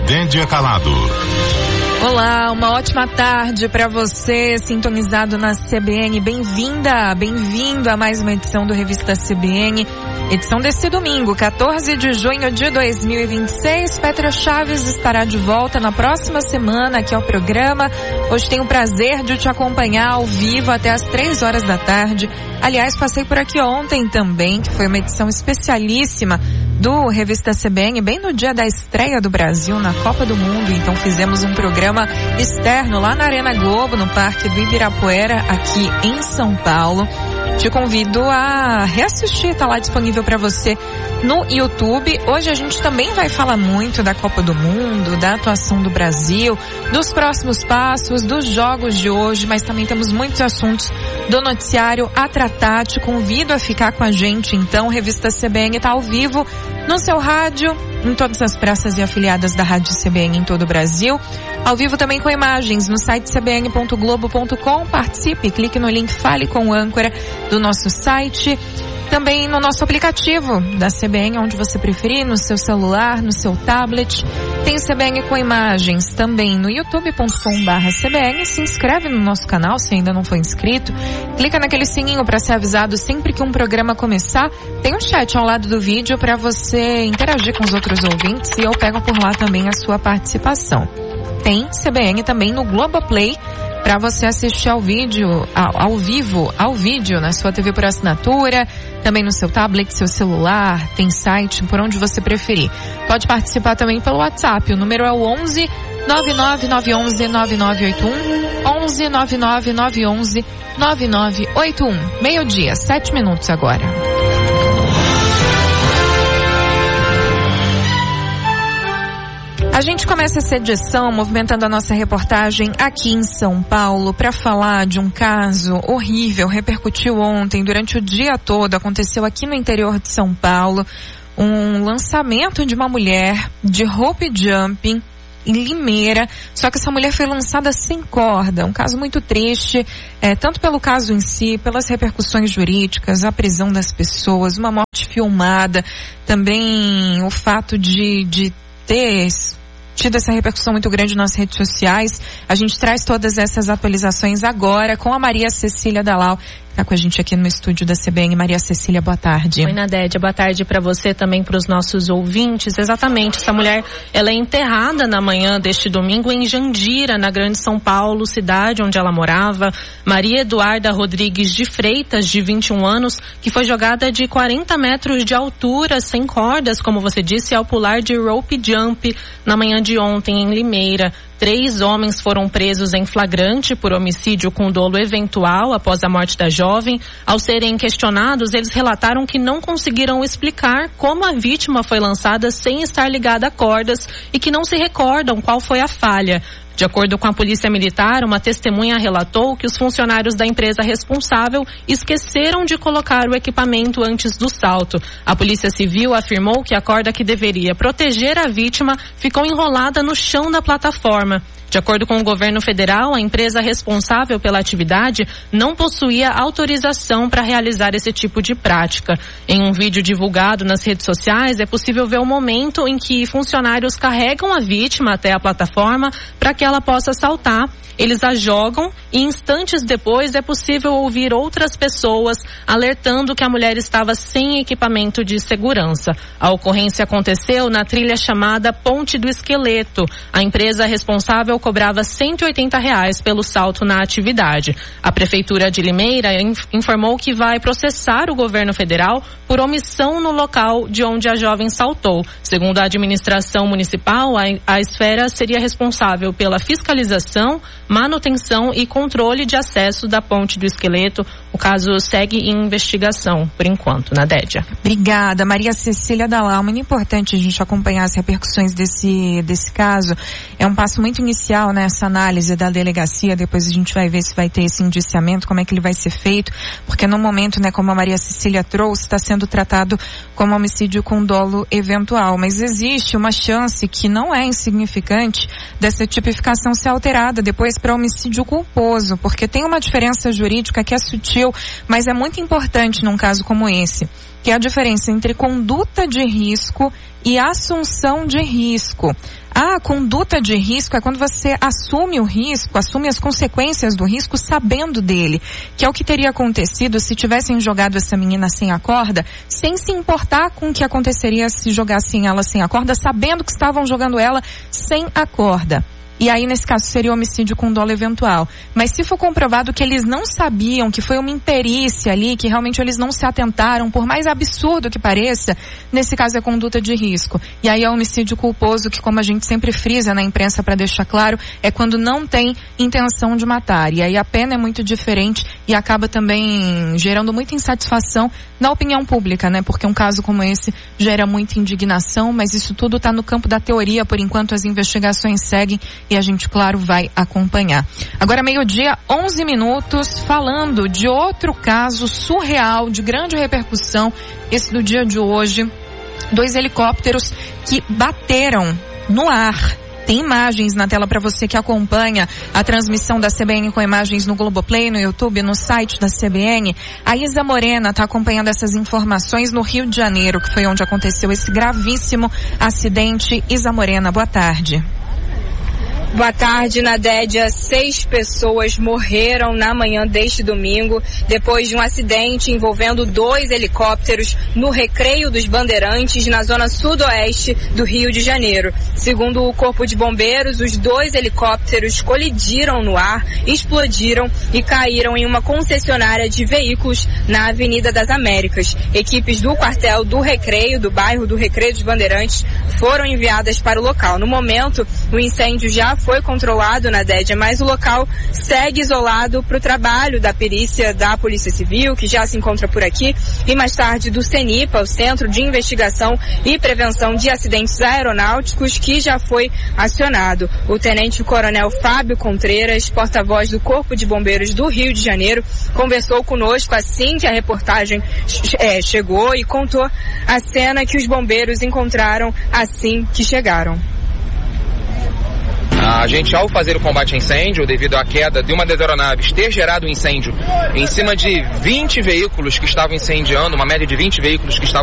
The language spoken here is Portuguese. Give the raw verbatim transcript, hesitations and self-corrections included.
Nadédia Calado. Olá, uma ótima tarde para você, sintonizado na C B N. Bem-vinda, bem-vindo a mais uma edição do Revista C B N. Edição desse domingo, quatorze de junho de dois mil e vinte e seis. Petra Chaves estará de volta na próxima semana aqui ao programa. Hoje tenho o prazer de te acompanhar ao vivo até as três horas da tarde. Aliás, passei por aqui ontem também, que foi uma edição especialíssima do Revista C B N, bem no dia da estreia do Brasil na Copa do Mundo. Então fizemos um programa externo lá na Arena Globo, no Parque do Ibirapuera, aqui em São Paulo. Te convido a reassistir, tá lá disponível para você no YouTube. Hoje a gente também vai falar muito da Copa do Mundo, da atuação do Brasil, dos próximos passos, dos jogos de hoje, mas também temos muitos assuntos do noticiário a tratar. Te convido a ficar com a gente, então. Revista C B N tá ao vivo no seu rádio, em todas as praças e afiliadas da Rádio C B N em todo o Brasil. Ao vivo também com imagens no site c b n ponto globo ponto com. Participe, clique no link Fale com o âncora do nosso site. Também no nosso aplicativo da C B N, onde você preferir, no seu celular, no seu tablet. Tem C B N com imagens também no youtube ponto com barra C B N. Se inscreve no nosso canal se ainda não for inscrito. Clica naquele sininho para ser avisado sempre que um programa começar. Tem um chat ao lado do vídeo para você interagir com os outros ouvintes e eu pego por lá também a sua participação. Tem C B N também no Globoplay, para você assistir ao vídeo, ao, ao vivo, ao vídeo na sua T V por assinatura, também no seu tablet, seu celular, tem site, por onde você preferir. Pode participar também pelo WhatsApp, o número é o onze nove nove nove um um nove nove oito um, onze nove nove nove um um nove nove oito um. Meio-dia, sete minutos agora. A gente começa essa edição movimentando a nossa reportagem aqui em São Paulo para falar de um caso horrível, repercutiu ontem, durante o dia todo, aconteceu aqui no interior de São Paulo, um lançamento de uma mulher de rope jumping em Limeira, só que essa mulher foi lançada sem corda, um caso muito triste, é, tanto pelo caso em si, pelas repercussões jurídicas, a prisão das pessoas, uma morte filmada, também o fato de, de ter tido essa repercussão muito grande nas redes sociais. A gente traz todas essas atualizações agora com a Maria Cecília Dalal, que está com a gente aqui no estúdio da C B N. Maria Cecília, boa tarde. Oi, Nadédia, boa tarde para você, também para os nossos ouvintes. Exatamente, essa mulher, ela é enterrada na manhã deste domingo em Jandira, na Grande São Paulo, cidade onde ela morava. Maria Eduarda Rodrigues de Freitas, de vinte e um anos, que foi jogada de quarenta metros de altura, sem cordas, como você disse, ao pular de rope jump na manhã de ontem em Limeira. Três homens foram presos em flagrante por homicídio com dolo eventual após a morte da jovem. Ao serem questionados, eles relataram que não conseguiram explicar como a vítima foi lançada sem estar ligada a cordas e que não se recordam qual foi a falha. De acordo com a Polícia Militar, uma testemunha relatou que os funcionários da empresa responsável esqueceram de colocar o equipamento antes do salto. A Polícia Civil afirmou que a corda que deveria proteger a vítima ficou enrolada no chão da plataforma. De acordo com o governo federal, a empresa responsável pela atividade não possuía autorização para realizar esse tipo de prática. Em um vídeo divulgado nas redes sociais, é possível ver o momento em que funcionários carregam a vítima até a plataforma para que ela possa saltar. Eles a jogam e instantes depois é possível ouvir outras pessoas alertando que a mulher estava sem equipamento de segurança. A ocorrência aconteceu na trilha chamada Ponte do Esqueleto. A empresa responsável cobrava cento e oitenta reais pelo salto na atividade. A Prefeitura de Limeira informou que vai processar o governo federal por omissão no local de onde a jovem saltou. Segundo a administração municipal, a, a esfera seria responsável pela fiscalização, manutenção e controle de acesso da Ponte do Esqueleto. O caso segue em investigação, por enquanto, Nadédia. Obrigada, Maria Cecília Dalal. Muito importante a gente acompanhar as repercussões desse, desse caso. É um passo muito inicial nessa análise da delegacia. Depois a gente vai ver se vai ter esse indiciamento, como é que ele vai ser feito, porque no momento, né, como a Maria Cecília trouxe, está sendo tratado como homicídio com dolo eventual. Mas existe uma chance que não é insignificante dessa tipificação ser alterada depois para homicídio culposo, porque tem uma diferença jurídica que é sutil sutil, mas é muito importante num caso como esse, que é a diferença entre conduta de risco e assunção de risco. A conduta de risco é quando você assume o risco, assume as consequências do risco sabendo dele, que é o que teria acontecido se tivessem jogado essa menina sem a corda, sem se importar com o que aconteceria se jogassem ela sem a corda, sabendo que estavam jogando ela sem a corda. E aí, nesse caso, seria homicídio com dolo eventual. Mas se for comprovado que eles não sabiam, que foi uma imperícia ali, que realmente eles não se atentaram, por mais absurdo que pareça, nesse caso é conduta de risco. E aí é homicídio culposo, que como a gente sempre frisa na imprensa para deixar claro, é quando não tem intenção de matar. E aí a pena é muito diferente e acaba também gerando muita insatisfação na opinião pública, né? Porque um caso como esse gera muita indignação, mas isso tudo está no campo da teoria, por enquanto as investigações seguem. E a gente, claro, vai acompanhar. Agora, meio-dia, onze minutos, falando de outro caso surreal, de grande repercussão, esse do dia de hoje. Dois helicópteros que bateram no ar. Tem imagens na tela para você que acompanha a transmissão da C B N com imagens no Globoplay, no YouTube, no site da C B N. A Isa Morena está acompanhando essas informações no Rio de Janeiro, que foi onde aconteceu esse gravíssimo acidente. Isa Morena, boa tarde. Boa tarde, Nadédia. Seis pessoas morreram na manhã deste domingo depois de um acidente envolvendo dois helicópteros no Recreio dos Bandeirantes, na zona sudoeste do Rio de Janeiro. Segundo o Corpo de Bombeiros, os dois helicópteros colidiram no ar, explodiram e caíram em uma concessionária de veículos na Avenida das Américas. Equipes do quartel do Recreio, do bairro do Recreio dos Bandeirantes, foram enviadas para o local. No momento, o incêndio já foi controlado, Nadédia, mas o local segue isolado para o trabalho da perícia da Polícia Civil, que já se encontra por aqui, e mais tarde do CENIPA, o Centro de Investigação e Prevenção de Acidentes Aeronáuticos, que já foi acionado. O Tenente-Coronel Fábio Contreiras, porta-voz do Corpo de Bombeiros do Rio de Janeiro, conversou conosco assim que a reportagem é, chegou e contou a cena que os bombeiros encontraram assim que chegaram. A gente, ao fazer o combate a incêndio, devido à queda de uma das aeronaves, ter gerado um incêndio em cima de vinte veículos que estavam incendiando, uma média de vinte veículos que estavam